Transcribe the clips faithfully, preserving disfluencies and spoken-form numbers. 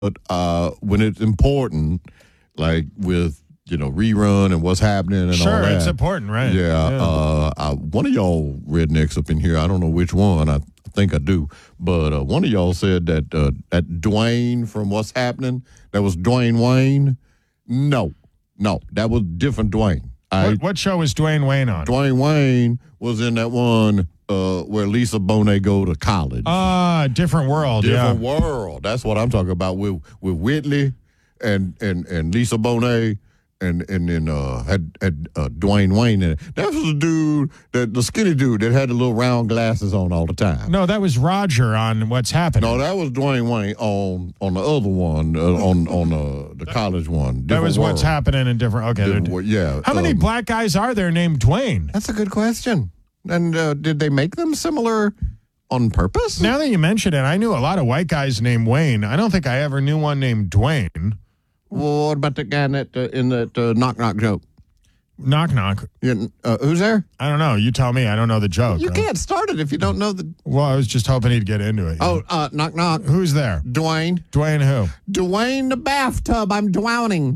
But uh, when it's important, like with, you know, rerun and what's happening and sure, all that. Sure, it's important, right? Yeah. yeah. Uh, I, one of y'all rednecks up in here, I don't know which one, I think I do, but uh, one of y'all said that uh, that Dwayne from What's Happening, that was Dwayne Wayne. No, no, that was different Dwayne. I, what, what show was Dwayne Wayne on? Dwayne Wayne was in that one uh, where Lisa Bonet go to college. Ah, uh, different world, different yeah. world. That's what I'm talking about with with Whitley and and, and Lisa Bonet. And and then uh, had had uh, Dwayne Wayne in it. That was the dude, that the skinny dude that had the little round glasses on all the time. No, that was Roger on What's Happening. No, that was Dwayne Wayne on on the other one, uh, on on uh, the college one. That was world. What's Happening in different. Okay, different, yeah. How many um, black guys are there named Dwayne? That's a good question. And uh, did they make them similar on purpose? Now that you mention it, I knew a lot of white guys named Wayne. I don't think I ever knew one named Dwayne. Well, what about the guy in that, uh, in that uh, knock knock joke? Knock knock. Yeah, uh, who's there? I don't know. You tell me. I don't know the joke. You right? can't start it if you don't know the. Well, I was just hoping he'd get into it. Oh, uh, knock knock. Who's there? Dwayne. Dwayne who? Dwayne the bathtub. I'm drowning.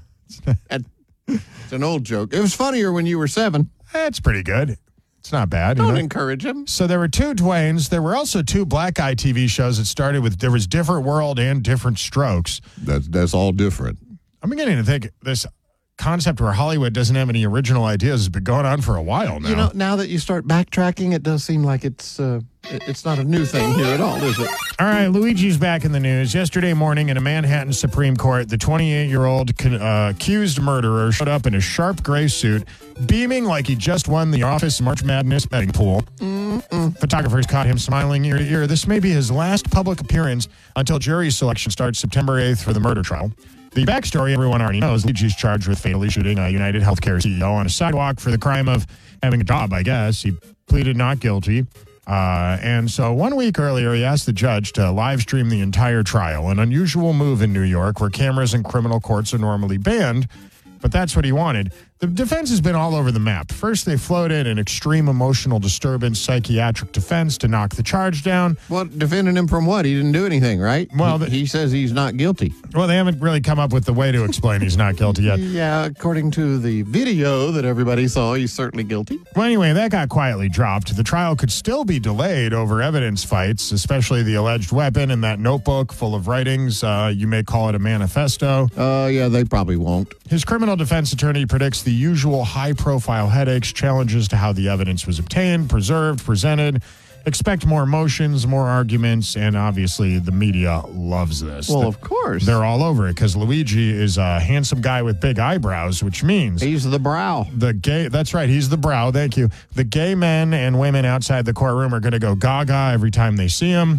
It's an old joke. It was funnier when you were seven. It's pretty good. It's not bad. Don't you know? encourage him. So there were two Dwaynes. There were also two black guy T V shows that started with, there was Different World and Different Strokes. That's that's all different. I'm beginning to think this concept where Hollywood doesn't have any original ideas has been going on for a while now. You know, now that you start backtracking, it does seem like it's uh, it's not a new thing here at all, is it? All right, Luigi's back in the news. Yesterday morning in a Manhattan Supreme Court, the twenty-eight-year-old con- uh, accused murderer showed up in a sharp gray suit, beaming like he just won the Office March Madness betting pool. Mm-mm. Photographers caught him smiling ear to ear. This may be his last public appearance until jury selection starts September eighth for the murder trial. The backstory everyone already knows. Luigi's charged with fatally shooting a United Healthcare C E O on a sidewalk for the crime of having a job, I guess. He pleaded not guilty. Uh, and so one week earlier, he asked the judge to live stream the entire trial, an unusual move in New York where cameras in criminal courts are normally banned. But that's what he wanted. The defense has been all over the map. First, they floated an extreme emotional disturbance psychiatric defense to knock the charge down. Well, defending him from what? He didn't do anything, right? Well, he, the, he says he's not guilty. Well, they haven't really come up with the way to explain he's not guilty yet. Yeah, according to the video that everybody saw, he's certainly guilty. Well, anyway, that got quietly dropped. The trial could still be delayed over evidence fights, especially the alleged weapon and that notebook full of writings. Uh, you may call it a manifesto. Uh, yeah, they probably won't. His criminal defense attorney predicts the usual high-profile headaches, challenges to how the evidence was obtained, preserved, presented. Expect more motions, more arguments, and obviously the media loves this. Well, the, of course. They're all over it because Luigi is a handsome guy with big eyebrows, which means... He's the brow. The gay, that's right, he's the brow, thank you. The gay men and women outside the courtroom are going to go gaga every time they see him.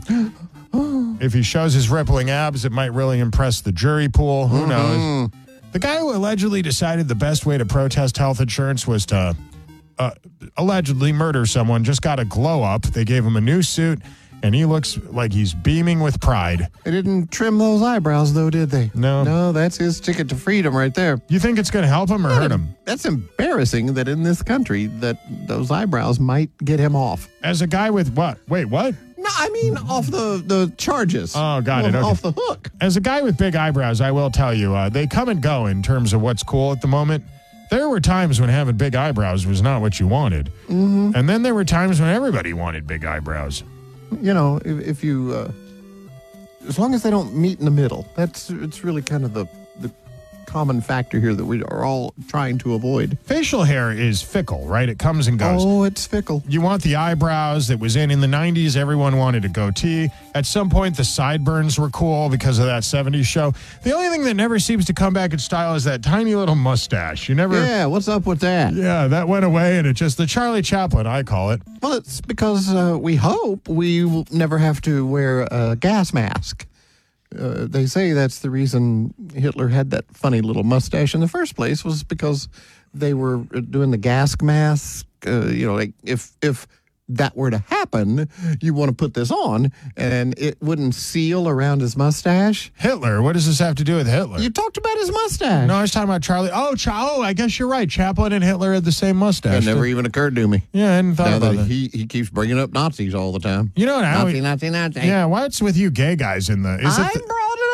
If he shows his rippling abs, it might really impress the jury pool. Who knows? Mm-hmm. The guy who allegedly decided the best way to protest health insurance was to uh, allegedly murder someone just got a glow up. They gave him a new suit, and he looks like he's beaming with pride. They didn't trim those eyebrows, though, did they? No. No, that's his ticket to freedom right there. You think it's going to help him or hurt him? That's embarrassing that in this country that those eyebrows might get him off. As a guy with what? Wait, what? No, I mean off the, the charges. Oh, got it. Off, Okay. off the hook. As a guy with big eyebrows, I will tell you, uh, they come and go in terms of what's cool at the moment. There were times when having big eyebrows was not what you wanted. Mm-hmm. And then there were times when everybody wanted big eyebrows. You know, if, if you, uh, as long as they don't meet in the middle, that's, it's really kind of the, the common factor here that we are all trying to avoid. Facial hair is fickle, right? It comes and goes. Oh, it's fickle. You want the eyebrows that was in in the nineties. Everyone wanted a goatee. At some point, the sideburns were cool because of that seventies show. The only thing that never seems to come back in style is that tiny little mustache. You never... Yeah, what's up with that? Yeah, that went away, and it just... The Charlie Chaplin, I call it. Well, it's because uh, we hope we will never have to wear a gas mask. Uh, they say that's the reason Hitler had that funny little mustache in the first place, was because they were doing the gas mask. Uh, you know, like if if that were to happen, you want to put this on, and it wouldn't seal around his mustache. Hitler? What does this have to do with Hitler? You talked about his mustache. No, I was talking about Charlie. Oh, Ch- oh, I guess you're right. Chaplin and Hitler had the same mustache. It never even occurred to me. Yeah, I hadn't thought Now about that that. he, he keeps bringing up Nazis all the time. You know what? I Nazi, always- Nazi, Nazi. Yeah, what's with you gay guys in the... Is I it the, brought it